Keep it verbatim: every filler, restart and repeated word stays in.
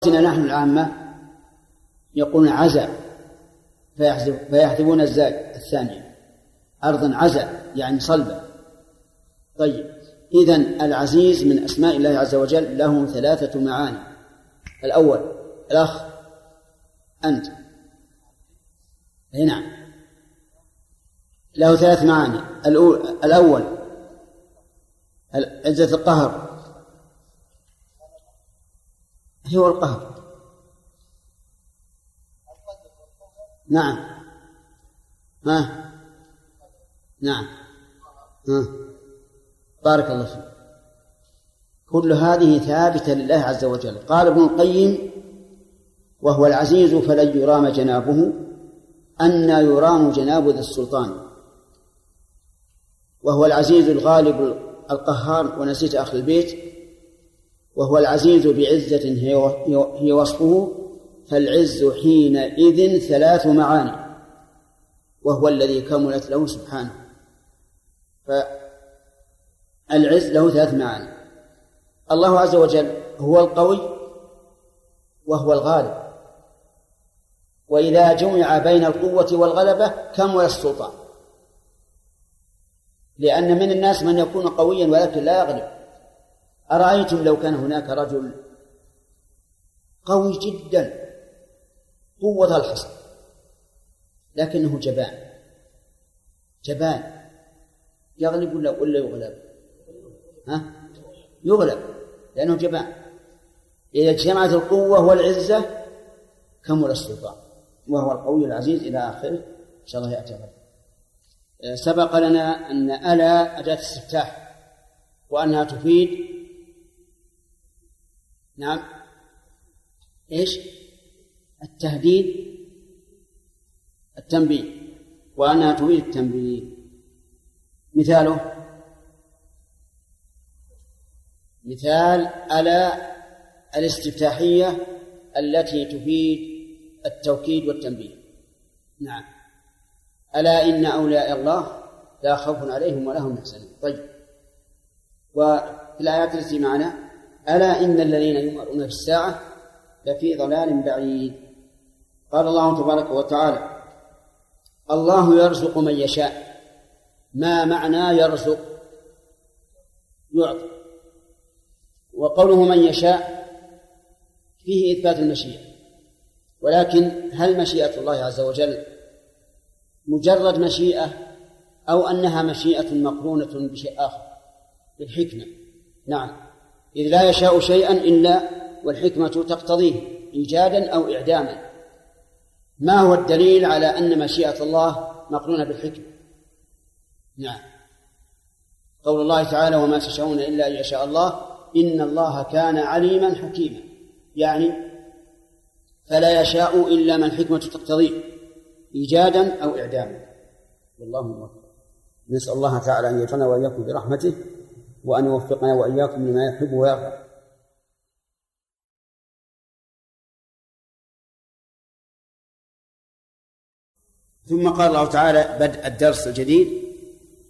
نحن العامة يقولون عزا فيحذفون الزاي الثانية أرضا عزا يعني صلبة. طيب، إذن العزيز من أسماء الله عز وجل له ثلاثة معاني. الأول الأخ أنت هنا له ثلاث معاني. الأول عزة القهر، هو القهر. نعم ها نعم ها بارك الله فيك. كل هذه ثابتة لله عز وجل. قال ابن القيم: وهو العزيز فلن يرام جنابه، أن يرام جناب ذي السلطان. وهو العزيز الغالب القهار، ونسيت أخذ البيت: وهو العزيز بعزة هي وصفه، فالعز حينئذ ثلاث معاني، وهو الذي كملت له سبحانه. فالعز له ثلاث معاني. الله عز وجل هو القوي وهو الغالب، وإذا جمع بين القوة والغلبة كمل السلطان، لأن من الناس من يكون قويا ولكن لا يغلب. أرأيتم لو كان هناك رجل قوي جدا قوة الحصن لكنه جبان جبان يغلب ولا ولا يغلب؟ ها؟ يغلب لأنه جبان. إذا اجتمعت القوة والعزة كمل السلطان، وهو القوي العزيز إلى آخره. إن شاء الله يأتي غدا. سبق لنا أن ألا أداة استفتاح، وأنها تفيد نعم إيش؟ التهديد التنبيه، وأنها تفيد التنبيه. مثاله مثال ألا الاستفتاحية التي تفيد التوكيد والتنبيه. نعم: ألا إن أولياء الله لا خوف عليهم ولا هم يحزنون. طيب، وفي الآيات التي معنا: ألا إن الذين يمرون في الساعة لفي ضلال بعيد. قال الله تبارك وتعالى: الله يرزق من يشاء. ما معنى يرزق؟ يعطي. وقوله من يشاء فيه إثبات المشيئة، ولكن هل مشيئة الله عز وجل مجرد مشيئة أو أنها مشيئة مقرونة بشيء آخر؟ بالحكمة. نعم، إذ لا يشاء شيئا إلا والحكمة تقتضيه إيجادا أو إعداما. ما هو الدليل على أن مشيئة الله مقرونة بالحكمة؟ نعم، قول الله تعالى: وما تشاءون إلا أن يشاء الله إن الله كان عليما حكيما. يعني فلا يشاء إلا ما الحكمة تقتضيه إيجادا أو إعداما. والله موفق. نسأل الله تعالى أن يجعلنا وإياكم برحمته، وأن يوفقنا وإياكم لما يحب ويرضى. ثم قال الله تعالى بدء الدرس الجديد: